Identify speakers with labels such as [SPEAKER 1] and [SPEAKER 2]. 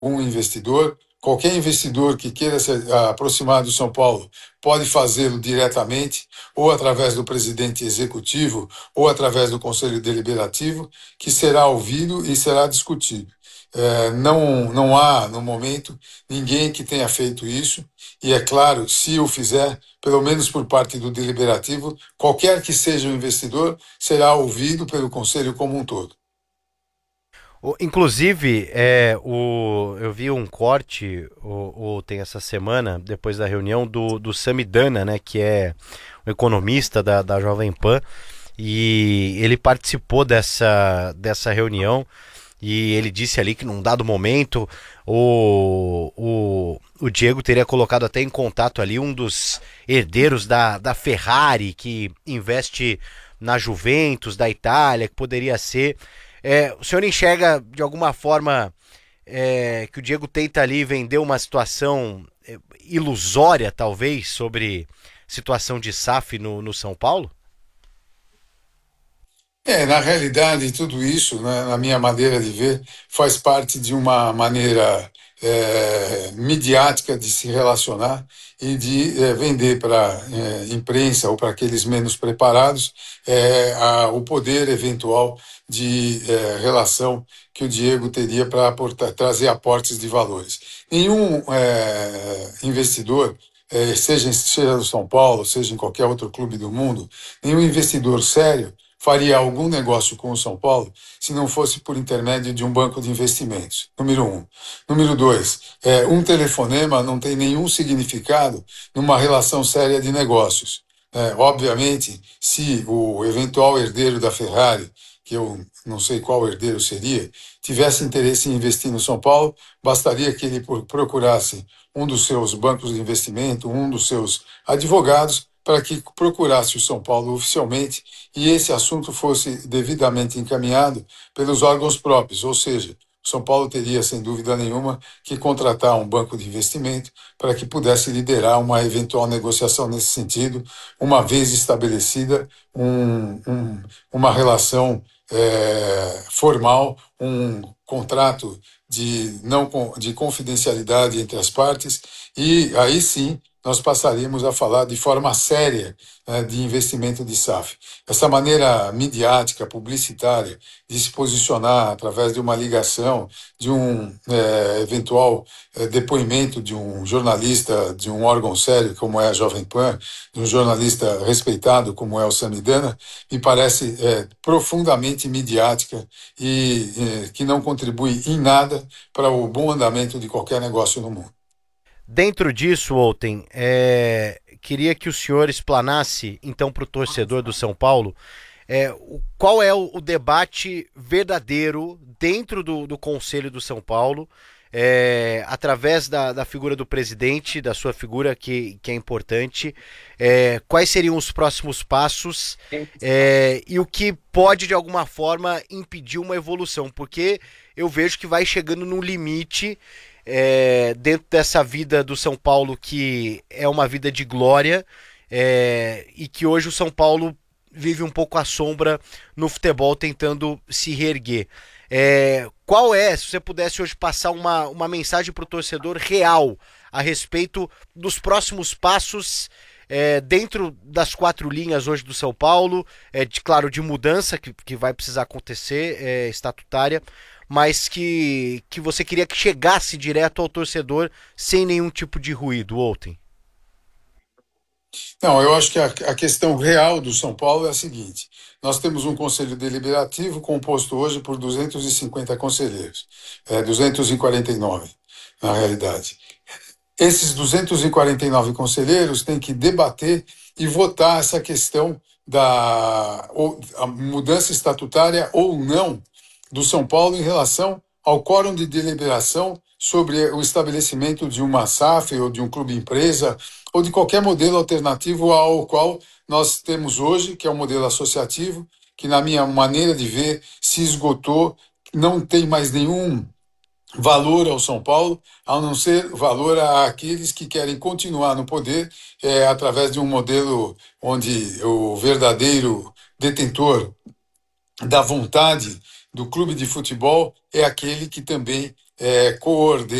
[SPEAKER 1] algum investidor. Qualquer investidor que queira se aproximar do São Paulo pode fazê-lo diretamente, ou através do presidente executivo, ou através do Conselho Deliberativo, que será ouvido e será discutido. Não há, no momento, ninguém que tenha feito isso, e é claro, se o fizer, pelo menos por parte do Deliberativo, qualquer que seja o investidor, será ouvido pelo Conselho como um todo.
[SPEAKER 2] Inclusive, eu vi um corte tem essa semana, depois da reunião, do Samidana, né, que é um economista da Jovem Pan, e ele participou dessa reunião e ele disse ali que num dado momento o Diego teria colocado até em contato ali um dos herdeiros da Ferrari, que investe na Juventus da Itália, que poderia ser. O senhor enxerga de alguma forma que o Diego tenta ali vender uma situação ilusória, talvez, sobre situação de SAF no São Paulo?
[SPEAKER 1] Na realidade, tudo isso, né, na minha maneira de ver, faz parte de uma maneira midiática de se relacionar e de vender para imprensa ou para aqueles menos preparados o poder eventual de relação que o Diego teria para trazer aportes de valores. Nenhum investidor, seja no São Paulo, seja em qualquer outro clube do mundo, nenhum investidor sério faria algum negócio com o São Paulo se não fosse por intermédio de um banco de investimentos. Número um. Número dois, um telefonema não tem nenhum significado numa relação séria de negócios. Obviamente, se o eventual herdeiro da Ferrari, que eu não sei qual herdeiro seria, tivesse interesse em investir no São Paulo, bastaria que ele procurasse um dos seus bancos de investimento, um dos seus advogados, para que procurasse o São Paulo oficialmente e esse assunto fosse devidamente encaminhado pelos órgãos próprios, ou seja, o São Paulo teria, sem dúvida nenhuma, que contratar um banco de investimento para que pudesse liderar uma eventual negociação nesse sentido, uma vez estabelecida uma relação formal, um contrato de confidencialidade entre as partes, e aí sim nós passaríamos a falar de forma séria, né, de investimento de SAF. Essa maneira midiática, publicitária, de se posicionar através de uma ligação, de um eventual depoimento de um jornalista de um órgão sério, como é a Jovem Pan, de um jornalista respeitado, como é o Samidana, me parece profundamente midiática e que não contribui em nada para o bom andamento de qualquer negócio no mundo.
[SPEAKER 2] Dentro disso, Outem, queria que o senhor explanasse, então, para o torcedor do São Paulo, qual é o debate verdadeiro dentro do Conselho do São Paulo, através da figura do presidente, da sua figura que é importante, quais seriam os próximos passos e o que pode, de alguma forma, impedir uma evolução, porque eu vejo que vai chegando no limite dentro dessa vida do São Paulo, que é uma vida de glória, e que hoje o São Paulo vive um pouco à sombra no futebol, tentando se reerguer. Se você pudesse hoje passar uma mensagem para o torcedor real a respeito dos próximos passos dentro das quatro linhas hoje do São Paulo, claro, de mudança que vai precisar acontecer, estatutária, mas que você queria que chegasse direto ao torcedor sem nenhum tipo de ruído, Outem?
[SPEAKER 1] Não, eu acho que a questão real do São Paulo é a seguinte: nós temos um conselho deliberativo composto hoje por 250 conselheiros, 249, na realidade. Esses 249 conselheiros têm que debater e votar essa questão a mudança estatutária ou não do São Paulo em relação ao quórum de deliberação sobre o estabelecimento de uma SAF ou de um clube empresa ou de qualquer modelo alternativo ao qual nós temos hoje, que é um modelo associativo, que na minha maneira de ver se esgotou, não tem mais nenhum valor ao São Paulo, a não ser valor àqueles que querem continuar no poder através de um modelo onde o verdadeiro detentor da vontade do clube de futebol é aquele que também coordena